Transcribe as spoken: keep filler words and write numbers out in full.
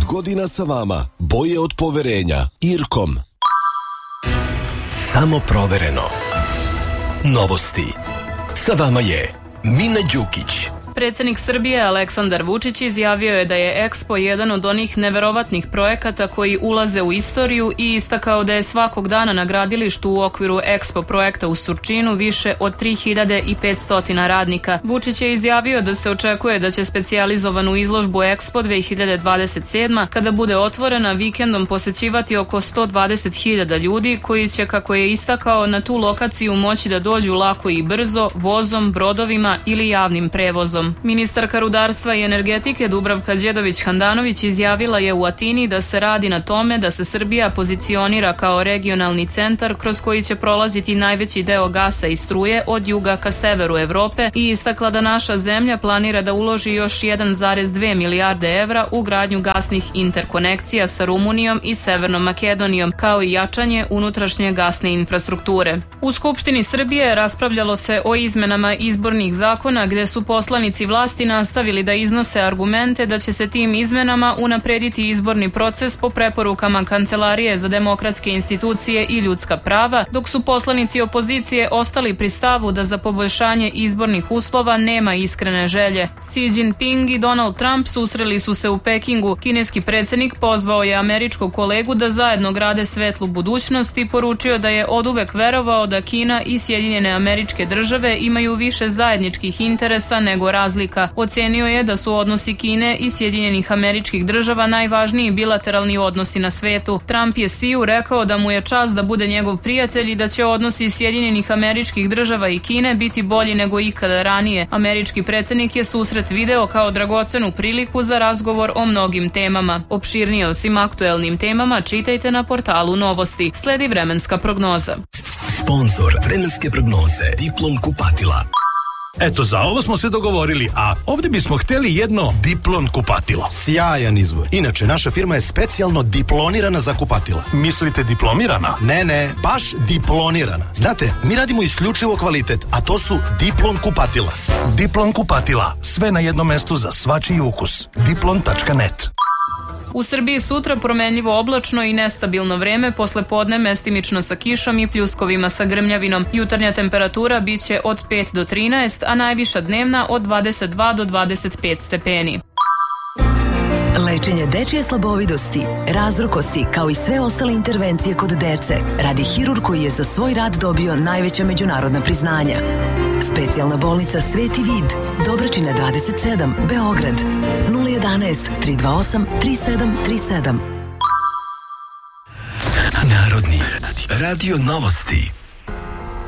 godina sa vama. Boje od poverenja. Irkom. Samo provereno. Novosti. Sa vama je Mina Đukić. Predsjednik Srbije Aleksandar Vučić izjavio je da je Expo jedan od onih neverovatnih projekata koji ulaze u istoriju i istakao da je svakog dana na gradilištu u okviru Expo projekta u Surčinu više od tri hiljade petsto radnika. Vučić je izjavio da se očekuje da će specijalizovanu izložbu Expo dve hiljade dvadeset sedma, kada bude otvorena, vikendom posećivati oko sto dvadeset hiljada ljudi koji će, kako je istakao, na tu lokaciju moći da dođu lako i brzo, vozom, brodovima ili javnim prevozom. Ministarka rudarstva i energetike Dubravka Đedović-Handanović izjavila je u Atini da se radi na tome da se Srbija pozicionira kao regionalni centar kroz koji će prolaziti najveći deo gasa i struje od juga ka severu Evrope i istakla da naša zemlja planira da uloži još jedan zarez dve milijarde evra u gradnju gasnih interkonekcija sa Rumunijom i Severnom Makedonijom, kao i jačanje unutrašnje gasne infrastrukture. U Skupštini Srbije raspravljalo se o izmenama izbornih zakona gde su poslanici vlasti nastavili da iznose argumente da će se tim izmenama unaprediti izborni proces po preporukama Kancelarije za demokratske institucije i ljudska prava, dok su poslanici opozicije ostali pri stavu da za poboljšanje izbornih uslova nema iskrene želje. Xi Jinping i Donald Trump susreli su se u Pekingu. Kineski predsjednik pozvao je američkog kolegu da zajedno grade svetlu budućnost i poručio da je oduvek verovao da Kina i Sjedinjene Američke Države imaju više zajedničkih interesa nego razlika. Ocenio je da su odnosi Kine i Sjedinjenih Američkih Država najvažniji bilateralni odnosi na svetu. Trump je Xiu rekao da mu je čast da bude njegov prijatelj i da će odnosi Sjedinjenih Američkih Država i Kine biti bolji nego ikada ranije. Američki predsjednik je susret video kao dragocenu priliku za razgovor o mnogim temama. Opširnije o svim aktuelnim temama čitajte na portalu Novosti. Sledi vremenska prognoza. Sponzor vremenske prognoze Diplom kupatila. Eto, za ovo smo se dogovorili, a ovdje bismo htjeli jedno Diplon kupatilo. Sjajan izbor. Inače, naša firma je specijalno diplonirana za kupatila. Mislite diplomirana? Ne, ne, baš diplonirana. Znate, mi radimo isključivo kvalitet, a to su Diplon kupatila. Diplon kupatila, sve na jednom mestu za svačiji ukus. diplon tačka net. U Srbiji sutra promenljivo oblačno i nestabilno vreme, posle podne mestimično sa kišom i pljuskovima sa grmljavinom. Jutarnja temperatura biće od pet do trinaest, a najviša dnevna od dvadeset dva do dvadeset pet stepeni. Lečenje dečije slabovidosti, razrokosti, kao i sve ostale intervencije kod dece, radi hirurg koji je za svoj rad dobio najveća međunarodna priznanja. Specijalna bolnica Sveti Vid, Dobračina dvadeset sedam, Beograd, nula jedanaest tri dva osam tri sedam tri sedam. Narodni radio Novosti.